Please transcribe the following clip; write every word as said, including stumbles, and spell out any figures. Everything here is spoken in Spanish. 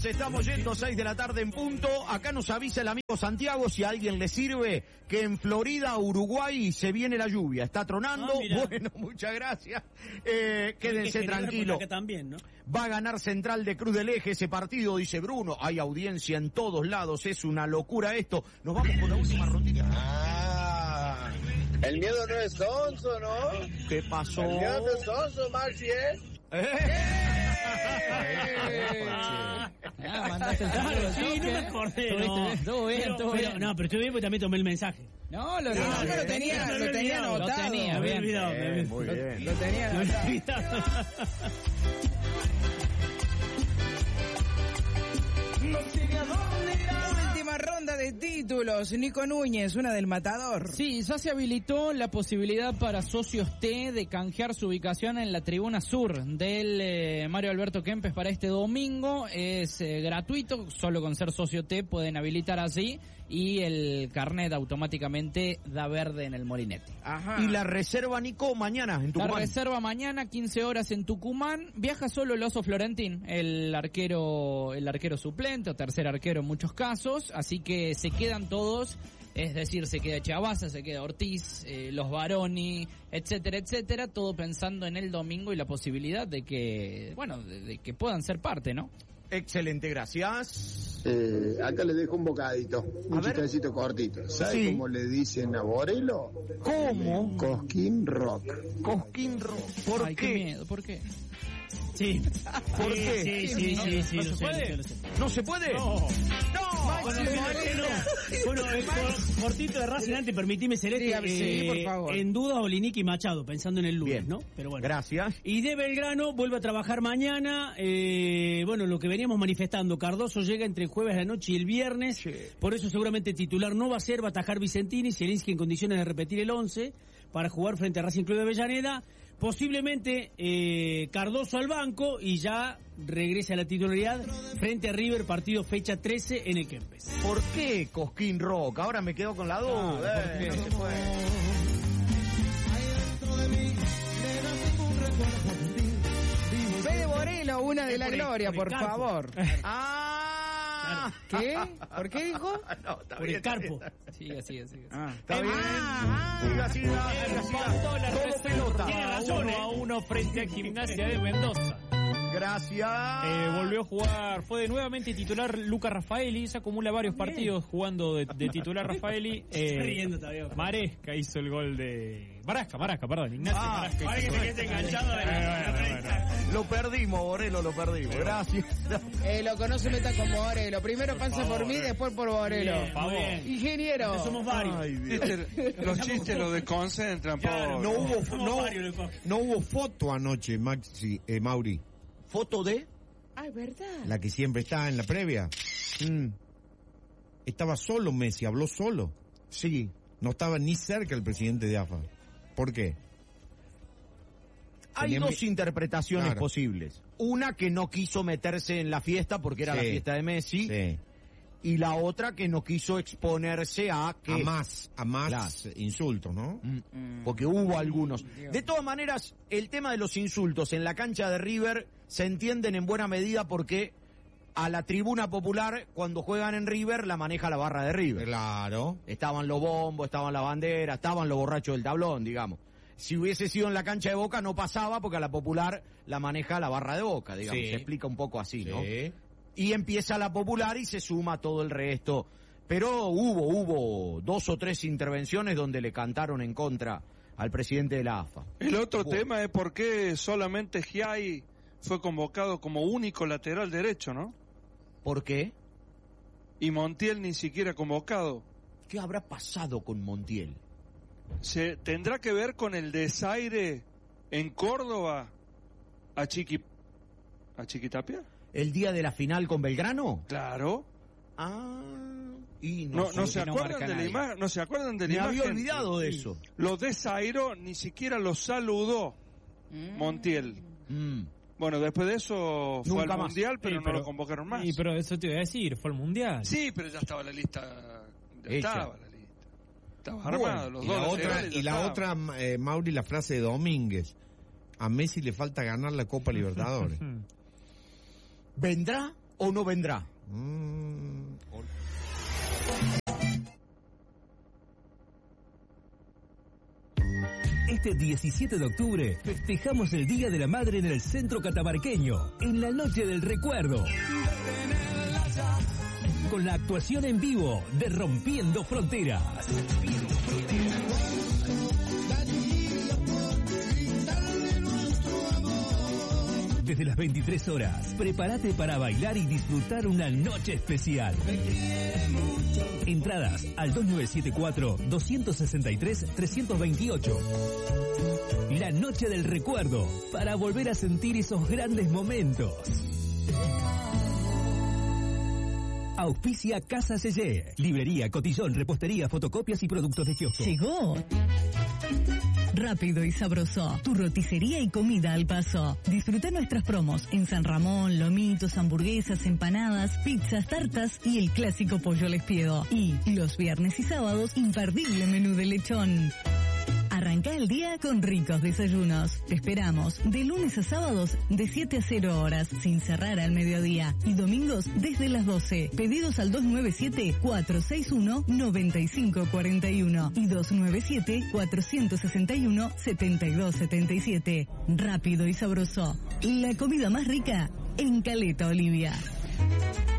Estamos yendo, seis de la tarde en punto. Acá nos avisa el amigo Santiago, si a alguien le sirve, que en Florida, Uruguay, se viene la lluvia. Está tronando. Ah, bueno, muchas gracias. Eh, quédense tranquilos. También, ¿no? Va a ganar Central de Cruz del Eje ese partido, dice Bruno. Hay audiencia en todos lados. Es una locura esto. Nos vamos con la última rondita. Ah, el miedo no es sonso, ¿no? ¿Qué pasó? El miedo no es sonso, Maxi, ¿eh? ¡Eh! Ah, mandaste el saludo. Sí, no me acordé. No. Todo bien, todo bien. No, pero estuve bien porque también tomé el mensaje. No, lo, no, no, no lo tenía, lo, lo tenía anotado. Lo tenía, me había olvidado. Bien, muy bien. Lo, lo tenía anotado. Última ronda de títulos. Nico Núñez, una del Matador. Sí, ya se habilitó la posibilidad para socios T de canjear su ubicación en la tribuna sur del eh, Mario Alberto Kempes para este domingo. Es eh, gratuito, solo con ser socio T pueden habilitar allí y el carnet automáticamente da verde en el molinete. Ajá. Y la reserva, Nico, mañana en Tucumán. La reserva mañana, quince horas en Tucumán. Viaja solo el Oso Florentín, el arquero, el arquero suplente o tercer arquero en muchos casos, así que se quedan todos, es decir, se queda Chavasa, se queda Ortiz, eh, los Baroni, etcétera, etcétera, todo pensando en el domingo y la posibilidad de que, bueno, de, de que puedan ser parte, ¿no? Excelente, gracias. Eh, acá le dejo un bocadito, un A ver. chistecito cortito. ¿Sabes Sí. cómo le dicen a Borelo? ¿Cómo? Cosquín Rock. Cosquín Rock. ¿Por Ay, qué? qué miedo, ¿por qué? Sí. ¿Por sí, qué? Sí, sí, sí, sí, ¿No lo se sé, puede? lo sé, lo sé. ¿No se puede? No. ¡No! Bueno, Maxi bueno, Moreno. bueno, eh, cor- cortito de Racing antes, permitime, Celeste, Dígame, sí, por eh, favor. en duda Olinic y Machado, pensando en el lunes, Bien. ¿no? Pero bueno. Gracias. Y de Belgrano vuelve a trabajar mañana, eh, bueno, lo que veníamos manifestando, Cardoso llega entre el jueves a la noche y el viernes, Sí. por eso seguramente titular no va a ser, va a atajar Vicentini, Zielinski en condiciones de repetir el once para jugar frente a Racing Club de Avellaneda, posiblemente eh, Cardoso al banco y ya regresa a la titularidad frente a River, partido fecha trece en el Kempes. ¿Por qué Cosquín Rock? Ahora me quedo con la duda. ¿por Eh, qué? no se puede. Fede Borelo, una de la por el- gloria, por por el campo. favor. ¡Ah! ¿Qué? ¿Por qué dijo? No, está Por bien, el está carpo. bien. Sigue, sigue, sigue. Ah. Está bien. Ah, Siga, siga, siga, siga. Todo pelota. Tiene razón, uno ¿eh? a uno frente a Gimnasia de Mendoza. Gracias. Eh, volvió a jugar, fue de nuevamente titular Lucas Raffaeli, se acumula varios partidos jugando de, de titular Raffaeli. Eh, riendo todavía. Maresca hizo el gol de... Marasca, Marasca, perdón, Ignacio Ah, Marasca. Ahora que hizo te el quedes gol. enganchado de la- Eh, bueno, bueno, bueno. Lo perdimos, Borelo, lo perdimos. Gracias. Eh, lo conoce, meta con Borelo. Primero pasa por mí, después por Borelo. Bien, muy bien. Ingeniero. Somos varios. Ay, Dios. Los chistes los desconcentran, Claro, por... No hubo, somos no, varios, loco. no hubo foto anoche, Maxi, eh, Mauri. ¿Foto de? Ay, ¿verdad? La que siempre está en la previa. Mm. Estaba solo Messi, habló solo. Sí. No estaba ni cerca el presidente de A F A. ¿Por qué? Hay Tenía dos mi- interpretaciones Claro. posibles. Una que no quiso meterse en la fiesta porque era Sí. la fiesta de Messi. Sí. Y la otra que no quiso exponerse a que... A más, a más Claro. insultos, ¿no? Mm, porque hubo algunos. De todas maneras, el tema de los insultos en la cancha de River se entienden en buena medida porque a la tribuna popular, cuando juegan en River, la maneja la barra de River. Claro. Estaban los bombos, estaban la bandera, estaban los borrachos del tablón, digamos. Si hubiese sido en la cancha de Boca no pasaba porque a la popular la maneja la barra de Boca, digamos. Sí. Se explica un poco así, ¿no? Sí. Y empieza la popular y se suma todo el resto. Pero hubo, hubo dos o tres intervenciones donde le cantaron en contra al presidente de la A F A. El otro Bueno. tema es por qué solamente Giai fue convocado como único lateral derecho, ¿no? ¿Por qué? Y Montiel ni siquiera convocado. ¿Qué habrá pasado con Montiel? ¿Se tendrá que ver con el desaire en Córdoba a Chiqui a Chiquitapia? ¿El día de la final con Belgrano? Claro. Ah, y No, sé, no se que no acuerdan marca de la nadie. imagen, no se acuerdan de la Me imagen. había olvidado de eso. Lo desairó, ni siquiera lo saludó Montiel. Mm. Bueno, después de eso fue Nunca al más. Mundial, pero Sí, no pero- lo convocaron más. Y pero eso te iba a decir, fue el Mundial. Sí, pero ya estaba la lista. Ya Hecha. estaba la lista. Estaba Bueno, armado. Los Y dos la otra, laterales ya y la estaban. otra eh, Mauri, la frase de Domínguez. A Messi le falta ganar la Copa Libertadores. ¿Vendrá o no vendrá? Mm, Este diecisiete de octubre festejamos el Día de la Madre en el Centro Catamarqueño, en la Noche del Recuerdo. Con la actuación en vivo de Rompiendo Fronteras. Desde las veintitrés horas, prepárate para bailar y disfrutar una noche especial. Entradas al dos nueve siete cuatro, dos seis tres, tres dos ocho. La Noche del Recuerdo, para volver a sentir esos grandes momentos. Auspicia Casa Sellé, librería, cotillón, repostería, fotocopias y productos de kiosco. Llegó. Rápido y sabroso. Tu roticería y comida al paso. Disfruta nuestras promos en San Ramón, lomitos, hamburguesas, empanadas, pizzas, tartas y el clásico pollo al espiedo. Y los viernes y sábados, imperdible menú de lechón. Arranca el día con ricos desayunos. Te esperamos de lunes a sábados de siete a cero horas, sin cerrar al mediodía. Y domingos desde las doce. Pedidos al dos nueve siete, cuatro seis uno, nueve cinco cuatro uno y dos nueve siete, cuatro seis uno, siete dos siete siete. Rápido y sabroso. La comida más rica en Caleta Olivia.